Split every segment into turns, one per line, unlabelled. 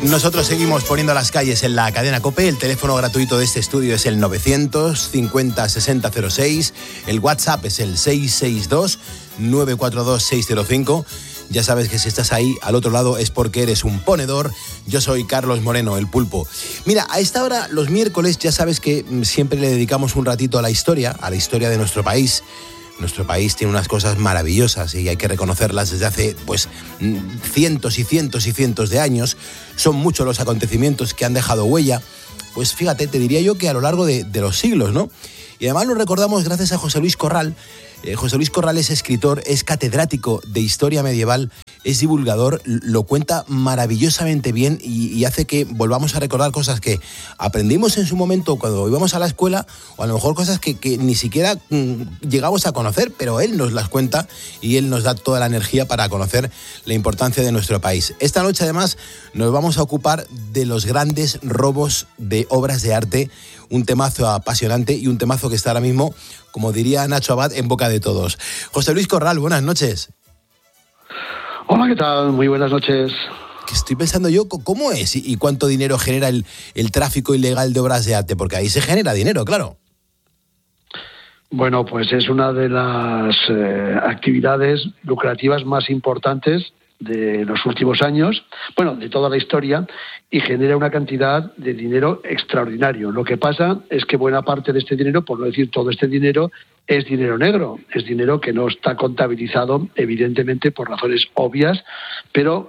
Nosotros seguimos poniendo las calles en la cadena COPE. El teléfono gratuito de este estudio es el 950 60 06. El WhatsApp es el 662 942 605. Ya sabes que si estás ahí al otro lado es porque eres un ponedor. Yo soy Carlos Moreno, el Pulpo. Mira, a esta hora, los miércoles, ya sabes que siempre le dedicamos un ratito a la historia de nuestro país. Nuestro país tiene unas cosas maravillosas y hay que reconocerlas desde hace cientos y cientos y cientos de años. Son muchos los acontecimientos que han dejado huella. Pues fíjate, te diría yo que a lo largo de los siglos, ¿no? Y además lo recordamos gracias a José Luis Corral. José Luis Corral es escritor, es catedrático de historia medieval, es divulgador, lo cuenta maravillosamente bien y hace que volvamos a recordar cosas que aprendimos en su momento cuando íbamos a la escuela, o a lo mejor cosas que ni siquiera llegamos a conocer, pero él nos las cuenta y él nos da toda la energía para conocer la importancia de nuestro país. Esta noche además nos vamos a ocupar de los grandes robos de obras de arte, un temazo apasionante y un temazo que está ahora mismo, como diría Nacho Abad, en boca de todos. José Luis Corral, buenas noches.
Hola, ¿qué tal? Muy buenas noches.
Que estoy pensando yo, ¿cómo es y cuánto dinero genera el tráfico ilegal de obras de arte? Porque ahí se genera dinero, claro.
Bueno, pues es una de las actividades lucrativas más importantes de los últimos años, bueno, de toda la historia, y genera una cantidad de dinero extraordinario. Lo que pasa es que buena parte de este dinero, por no decir todo este dinero, es dinero negro, es dinero que no está contabilizado, evidentemente, por razones obvias, pero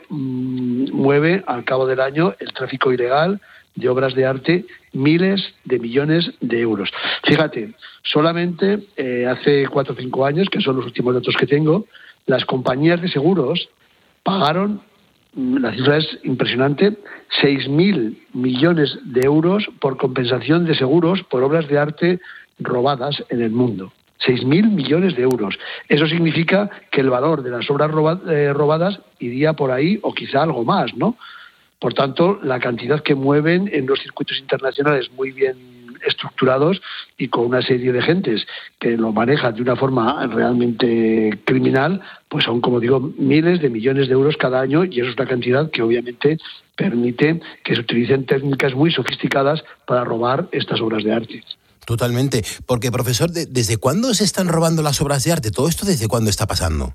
mueve al cabo del año el tráfico ilegal de obras de arte miles de millones de euros. Fíjate, solamente hace 4 o 5 años, que son los últimos datos que tengo, las compañías de seguros pagaron, la cifra es impresionante, 6.000 millones de euros por compensación de seguros por obras de arte robadas en el mundo. 6.000 millones de euros. Eso significa que el valor de las obras robadas iría por ahí o quizá algo más, ¿no? Por tanto, la cantidad que mueven en los circuitos internacionales muy bien estructurados y con una serie de gentes que lo manejan de una forma realmente criminal, pues son, como digo, miles de millones de euros cada año, y eso es una cantidad que obviamente permite que se utilicen técnicas muy sofisticadas para robar estas obras de arte.
Totalmente, porque profesor, ¿desde cuándo se están robando las obras de arte? ¿Todo esto desde cuándo está pasando?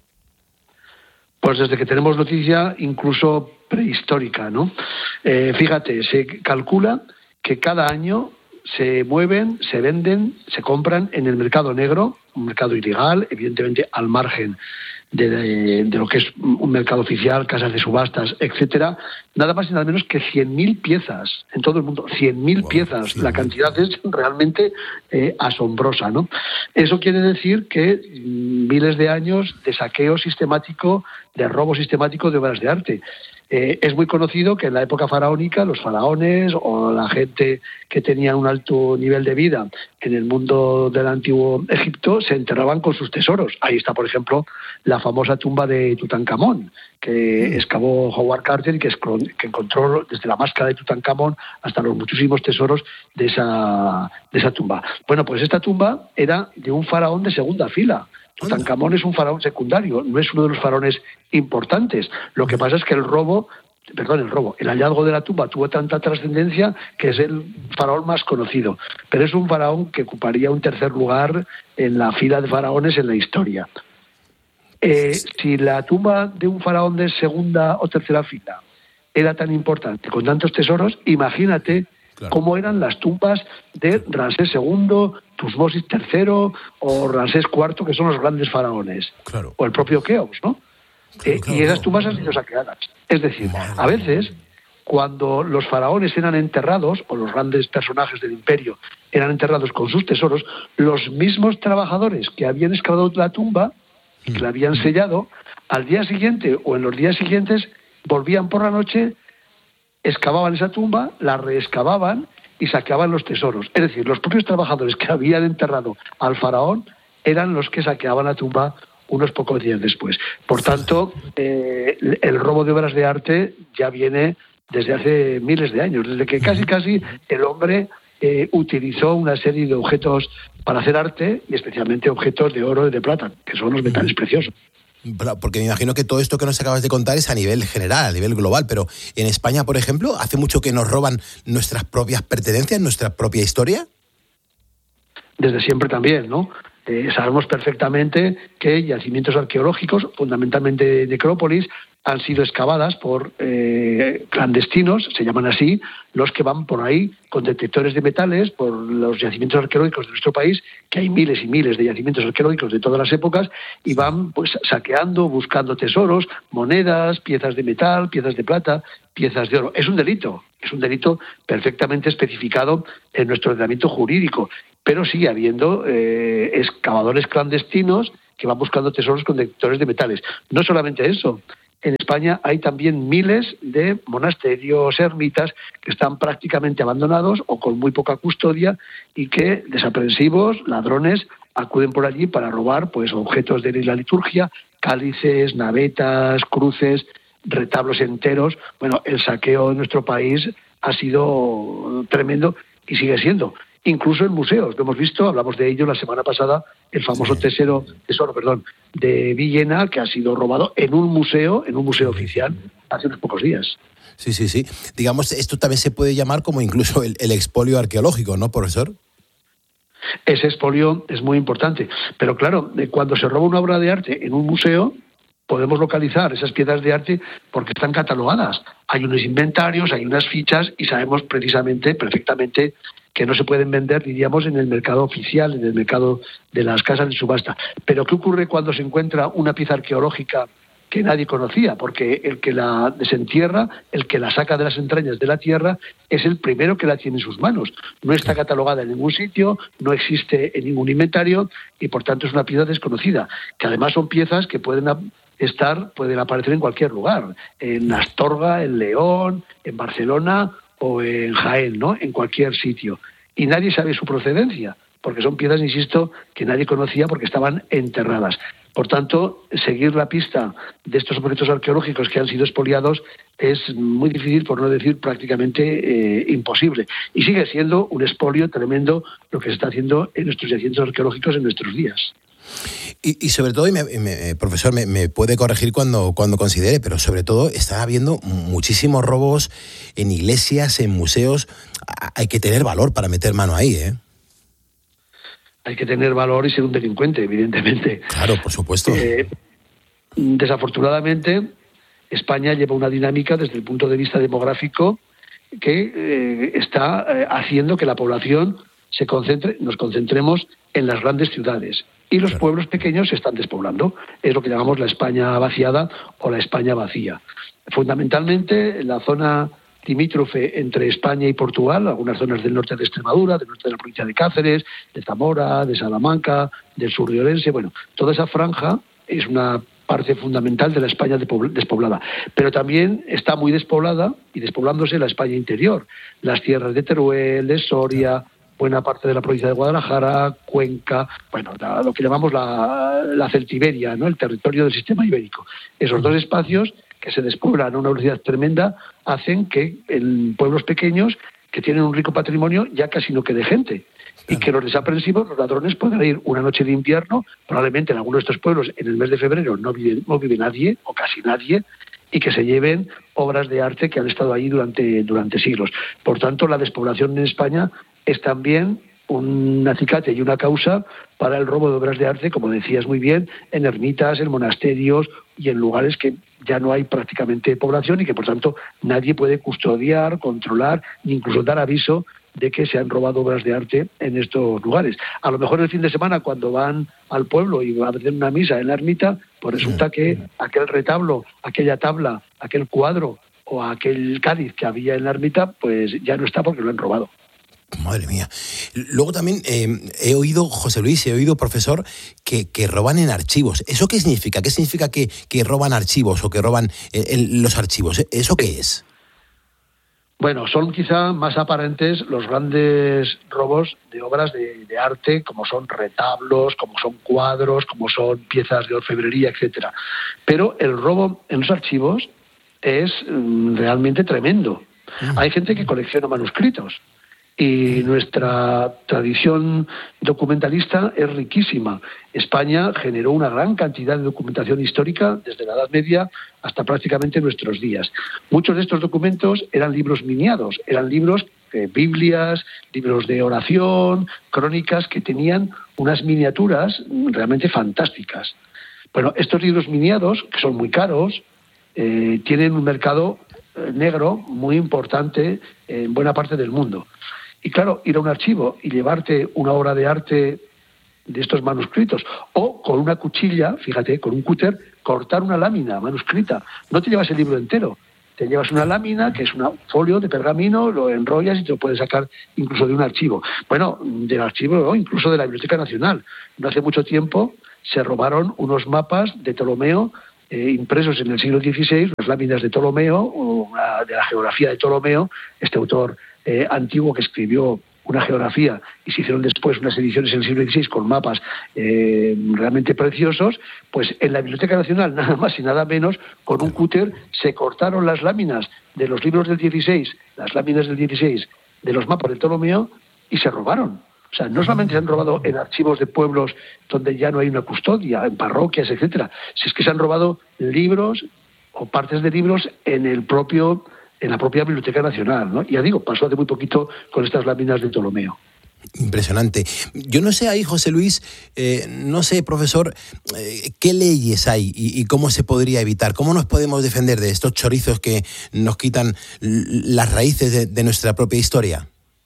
Pues desde que tenemos noticia, incluso prehistórica, ¿no? Fíjate, se calcula que cada año se mueven, se venden, se compran en el mercado negro, un mercado ilegal, evidentemente al margen de lo que es un mercado oficial, casas de subastas, etcétera, nada más y nada menos que 100.000 piezas en todo el mundo, 100.000 piezas. La cantidad es realmente asombrosa, ¿no? Eso quiere decir que miles de años de saqueo sistemático, de robo sistemático de obras de arte. Es muy conocido que en la época faraónica los faraones o la gente que tenía un alto nivel de vida en el mundo del antiguo Egipto se enterraban con sus tesoros. Ahí está, por ejemplo, la famosa tumba de Tutankamón, que excavó Howard Carter y que encontró desde la máscara de Tutankamón hasta los muchísimos tesoros de esa tumba. Bueno, pues esta tumba era de un faraón de segunda fila. Tutankamón es un faraón secundario, no es uno de los faraones importantes. Lo que pasa es que el hallazgo de la tumba tuvo tanta trascendencia que es el faraón más conocido. Pero es un faraón que ocuparía un tercer lugar en la fila de faraones en la historia. Si la tumba de un faraón de segunda o tercera fila era tan importante, con tantos tesoros, imagínate cómo eran las tumbas de Ramsés II, Tutmosis III o Ramsés IV, que son los grandes faraones, o el propio Keops, ¿no? Y esas tumbas han sido saqueadas. Es decir, a veces, cuando los faraones eran enterrados, o los grandes personajes del imperio eran enterrados con sus tesoros, los mismos trabajadores que habían excavado la tumba, que la habían sellado, al día siguiente o en los días siguientes volvían por la noche, excavaban esa tumba, la reexcavaban y saqueaban los tesoros. Es decir, los propios trabajadores que habían enterrado al faraón eran los que saqueaban la tumba unos pocos días después. Por tanto, el robo de obras de arte ya viene desde hace miles de años, desde que casi el hombre utilizó una serie de objetos para hacer arte, y especialmente objetos de oro y de plata, que son los metales preciosos.
Porque me imagino que todo esto que nos acabas de contar es a nivel general, a nivel global, pero en España, por ejemplo, ¿hace mucho que nos roban nuestras propias pertenencias, nuestra propia historia?
Desde siempre también, ¿no? Sabemos perfectamente que yacimientos arqueológicos, fundamentalmente necrópolis, han sido excavadas por clandestinos, se llaman así, los que van por ahí con detectores de metales por los yacimientos arqueológicos de nuestro país, que hay miles y miles de yacimientos arqueológicos de todas las épocas, y van pues saqueando, buscando tesoros, monedas, piezas de metal, piezas de plata, piezas de oro. Es un delito perfectamente especificado en nuestro ordenamiento jurídico, pero sigue habiendo excavadores clandestinos que van buscando tesoros con detectores de metales. No solamente eso, en España hay también miles de monasterios, ermitas, que están prácticamente abandonados o con muy poca custodia y que desaprensivos, ladrones, acuden por allí para robar pues objetos de la liturgia, cálices, navetas, cruces, retablos enteros. Bueno, el saqueo de nuestro país ha sido tremendo y sigue siendo. Incluso en museos, lo hemos visto, hablamos de ello la semana pasada, el famoso tesoro de Villena, que ha sido robado en un museo oficial hace unos pocos días.
Sí. Digamos, esto también se puede llamar como incluso el expolio arqueológico, ¿no, profesor?
Ese expolio es muy importante, pero claro, cuando se roba una obra de arte en un museo, podemos localizar esas piezas de arte porque están catalogadas. Hay unos inventarios, hay unas fichas y sabemos perfectamente que no se pueden vender, diríamos, en el mercado oficial, en el mercado de las casas de subasta. Pero ¿qué ocurre cuando se encuentra una pieza arqueológica que nadie conocía? Porque el que la desentierra, el que la saca de las entrañas de la tierra, es el primero que la tiene en sus manos. No está catalogada en ningún sitio, no existe en ningún inventario y, por tanto, es una pieza desconocida. Que además son piezas que pueden aparecer en cualquier lugar. En Astorga, en León, en Barcelona o en Jaén, ¿no? En cualquier sitio. Y nadie sabe su procedencia, porque son piezas, insisto, que nadie conocía porque estaban enterradas. Por tanto, seguir la pista de estos objetos arqueológicos que han sido expoliados es muy difícil, por no decir prácticamente imposible. Y sigue siendo un expolio tremendo lo que se está haciendo en nuestros yacimientos arqueológicos en nuestros días.
Y sobre todo, profesor, me puede corregir cuando considere, pero sobre todo está habiendo muchísimos robos en iglesias, en museos. Hay que tener valor para meter mano ahí, ¿eh?
Hay que tener valor y ser un delincuente, evidentemente.
Claro, por supuesto.
Desafortunadamente, España lleva una dinámica desde el punto de vista demográfico que está haciendo que la población nos concentremos en las grandes ciudades. Y los pueblos pequeños se están despoblando. Es lo que llamamos la España vaciada o la España vacía. Fundamentalmente, la zona limítrofe entre España y Portugal, algunas zonas del norte de Extremadura, del norte de la provincia de Cáceres, de Zamora, de Salamanca, del sur de Orense, bueno, toda esa franja es una parte fundamental de la España despoblada. Pero también está muy despoblada y despoblándose la España interior, las tierras de Teruel, de Soria, buena parte de la provincia de Guadalajara, Cuenca, bueno, lo que llamamos la Celtiberia, ¿no? El territorio del sistema ibérico. Esos dos espacios que se despoblan a una velocidad tremenda hacen que en pueblos pequeños que tienen un rico patrimonio ya casi no quede gente. Y que los desaprensivos, los ladrones, puedan ir una noche de invierno, probablemente en alguno de estos pueblos en el mes de febrero no vive nadie o casi nadie, y que se lleven obras de arte que han estado ahí durante siglos. Por tanto, la despoblación en España es también un acicate y una causa para el robo de obras de arte, como decías muy bien, en ermitas, en monasterios y en lugares que ya no hay prácticamente población y que, por tanto, nadie puede custodiar, controlar ni incluso dar aviso de que se han robado obras de arte en estos lugares. A lo mejor el fin de semana, cuando van al pueblo y van a hacer una misa en la ermita, pues resulta que aquel retablo, aquella tabla, aquel cuadro o aquel cáliz que había en la ermita, pues ya no está porque lo han robado.
Madre mía. Luego también he oído, José Luis, profesor, que roban en archivos. ¿Eso qué significa? ¿Qué significa que roban archivos o que roban los archivos? ¿Eso qué es?
Bueno, son quizá más aparentes los grandes robos de obras de arte, como son retablos, como son cuadros, como son piezas de orfebrería, etcétera. Pero el robo en los archivos es realmente tremendo. Hay gente que colecciona manuscritos Y nuestra tradición documentalista es riquísima. España generó una gran cantidad de documentación histórica desde la Edad Media hasta prácticamente nuestros días. Muchos de estos documentos eran libros miniados, eran libros, Biblias, libros de oración, crónicas que tenían unas miniaturas realmente fantásticas. Bueno, estos libros miniados, que son muy caros, tienen un mercado negro muy importante en buena parte del mundo. Y claro, ir a un archivo y llevarte una obra de arte de estos manuscritos, o con una cuchilla, fíjate, con un cúter, cortar una lámina manuscrita. No te llevas el libro entero, te llevas una lámina, que es un folio de pergamino, lo enrollas y te lo puedes sacar incluso de un archivo. Bueno, del archivo, ¿no? Incluso de la Biblioteca Nacional. No hace mucho tiempo se robaron unos mapas de Ptolomeo, impresos en el siglo XVI, las láminas de Ptolomeo, de la geografía de Ptolomeo, este autor antiguo que escribió una geografía, y se hicieron después unas ediciones en el siglo XVI con mapas realmente preciosos. Pues en la Biblioteca Nacional, nada más y nada menos, con un cúter se cortaron las láminas de los libros del XVI, las láminas del XVI, de los mapas de Ptolomeo, y se robaron. O sea, no solamente se han robado en archivos de pueblos donde ya no hay una custodia, en parroquias, etcétera, si es que se han robado libros o partes de libros en la propia Biblioteca Nacional, ¿no? Ya digo, pasó hace muy poquito con estas láminas de Ptolomeo.
Impresionante. Yo no sé ahí, José Luis, no sé, profesor, qué leyes hay y cómo se podría evitar, cómo nos podemos defender de estos chorizos que nos quitan las raíces de nuestra propia historia.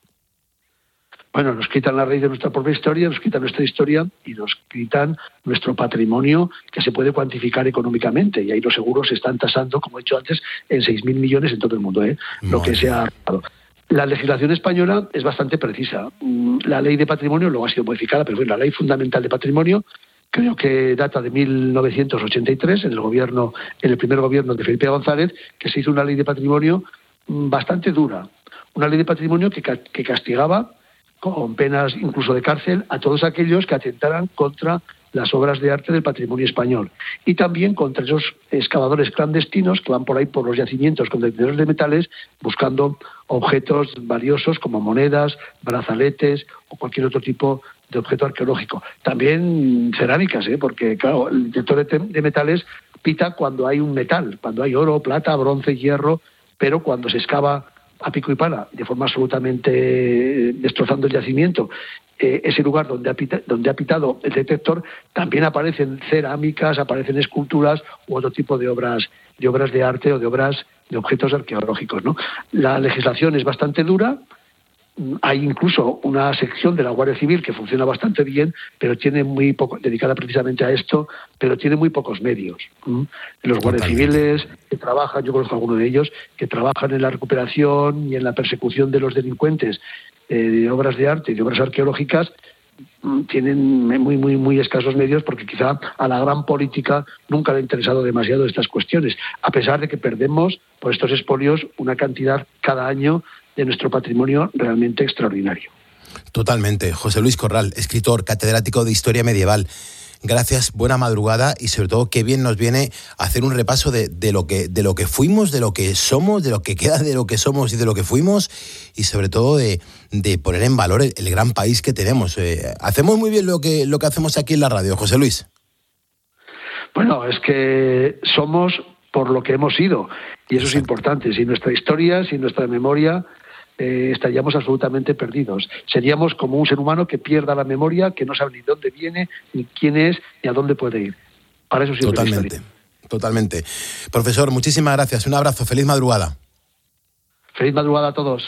Bueno, nos quitan la raíz de nuestra propia historia, nos quitan nuestra historia y nos quitan nuestro patrimonio que se puede cuantificar económicamente. Y ahí los seguros se están tasando, como he dicho antes, en 6.000 millones en todo el mundo, lo que se ha robado. La legislación española es bastante precisa. La ley de patrimonio luego ha sido modificada, pero bueno, la ley fundamental de patrimonio creo que data de 1983, en el primer gobierno de Felipe González, que se hizo una ley de patrimonio bastante dura. Una ley de patrimonio que castigaba con penas incluso de cárcel a todos aquellos que atentaran contra las obras de arte del patrimonio español, y también contra esos excavadores clandestinos que van por ahí por los yacimientos con detectores de metales buscando objetos valiosos como monedas, brazaletes o cualquier otro tipo de objeto arqueológico. También cerámicas, porque claro, el detector de metales pita cuando hay un metal, cuando hay oro, plata, bronce, hierro, pero cuando se excava a pico y pala, de forma absolutamente destrozando el yacimiento, ese lugar donde ha pitado el detector, también aparecen cerámicas, aparecen esculturas u otro tipo de obras de arte o de objetos arqueológicos, ¿no? La legislación es bastante dura. Hay incluso una sección de la Guardia Civil que funciona bastante bien, pero tiene muy poco, dedicada precisamente a esto, pero tiene muy pocos medios. Los guardias civiles que trabajan, yo conozco a algunos de ellos, que trabajan en la recuperación y en la persecución de los delincuentes de obras de arte y de obras arqueológicas, tienen muy escasos medios, porque quizá a la gran política nunca le ha interesado demasiado estas cuestiones, a pesar de que perdemos por estos expolios una cantidad cada año de nuestro patrimonio realmente extraordinario.
Totalmente. José Luis Corral, escritor, catedrático de Historia Medieval. Gracias, buena madrugada, y sobre todo qué bien nos viene hacer un repaso de lo que fuimos, de lo que somos, de lo que queda de lo que somos y de lo que fuimos, y sobre todo de poner en valor el gran país que tenemos. Hacemos muy bien lo que hacemos aquí en la radio, José Luis.
Bueno, es que somos por lo que hemos sido, y eso es importante. Sin nuestra historia, sin nuestra memoria, estaríamos absolutamente perdidos. Seríamos como un ser humano que pierda la memoria, que no sabe ni dónde viene, ni quién es, ni a dónde puede ir. Para eso sirve la historia.
Totalmente. Profesor, muchísimas gracias. Un abrazo. Feliz madrugada.
Feliz madrugada a todos.